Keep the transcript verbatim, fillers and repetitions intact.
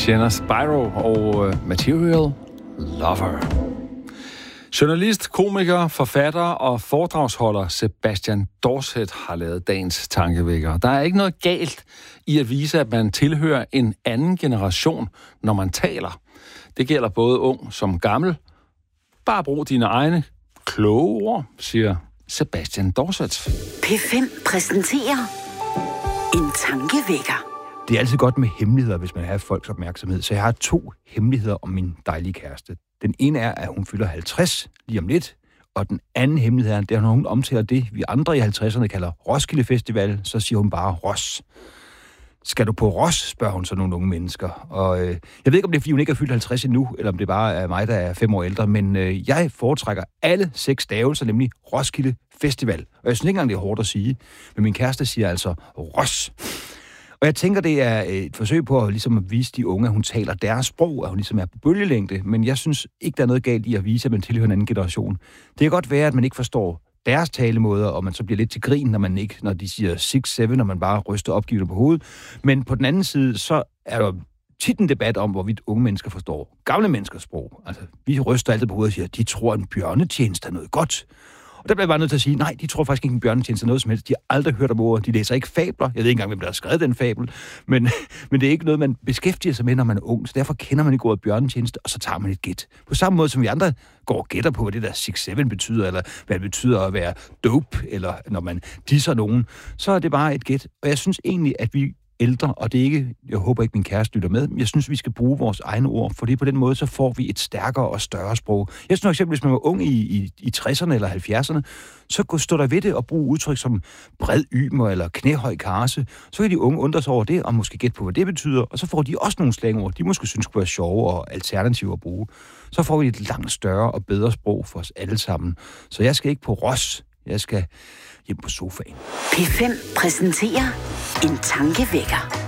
Sienna Spyro og uh, Material Lover. Journalist, komiker, forfatter og foredragsholder Sebastian Dorset har lavet dagens tankevækker. Der er ikke noget galt i at vise, at man tilhører en anden generation, når man taler. Det gælder både ung som gammel. Bare brug dine egne kloge ord, siger Sebastian Dorset. P fem præsenterer en tankevækker. Det er altid godt med hemmeligheder, hvis man har folks opmærksomhed. Så jeg har to hemmeligheder om min dejlige kæreste. Den ene er, at hun fylder halvtreds lige om lidt. Og den anden hemmelighed er, at når hun omtaler det, vi andre i halvtredserne kalder Roskilde Festival, så siger hun bare Ros. Skal du på Ros, spørger hun så nogle unge mennesker. Og øh, jeg ved ikke, om det er, fordi hun ikke er fyldt halvtreds endnu, eller om det bare er mig, der er fem år ældre, men øh, jeg foretrækker alle seks stavelser, nemlig Roskilde Festival. Og jeg synes ikke engang, det er hårdt at sige, men min kæreste siger altså Ros. Og jeg tænker, det er et forsøg på at, ligesom at vise de unge, at hun taler deres sprog, at hun ligesom er på bølgelængde, men jeg synes ikke, der er noget galt i at vise, at man tilhører en anden generation. Det kan godt være, at man ikke forstår deres talemåder, og man så bliver lidt til grin, når man ikke, når de siger seks syv, når man bare ryster opgivende på hovedet. Men på den anden side, så er der tit en debat om, hvorvidt unge mennesker forstår gamle menneskers sprog. Altså, vi ryster altid på hovedet og siger, at de tror, at en bjørnetjeneste er noget godt. Og der bliver jeg bare nødt til at sige, nej, de tror faktisk ikke en bjørnetjeneste er noget som helst. De har aldrig hørt om ordet. De læser ikke fabler. Jeg ved ikke engang, hvem der har skrevet den fabel. Men, men det er ikke noget, man beskæftiger sig med, når man er ung. Så derfor kender man ikke ordet bjørnetjeneste, og så tager man et gæt. På samme måde som vi andre går og gætter på, hvad det der seks syv betyder, eller hvad det betyder at være dope, eller når man disser nogen, så er det bare et gæt. Og jeg synes egentlig, at vi ældre, og det er ikke, jeg håber ikke min kæreste lytter med, men jeg synes, vi skal bruge vores egne ord, fordi på den måde, så får vi et stærkere og større sprog. Jeg synes eksempel, hvis man var ung i, i, i tresserne eller halvfjerdserne, så kunne stå der ved det og bruge udtryk som bred ymer eller knæhøj karse. Så kan de unge undre sig over det, og måske gætte på, hvad det betyder, og så får de også nogle slangord, de måske synes kunne være sjove og alternative at bruge. Så får vi et langt større og bedre sprog for os alle sammen. Så jeg skal ikke på Ros, jeg skal hjem på sofaen. P fem præsenterer en tankevækker.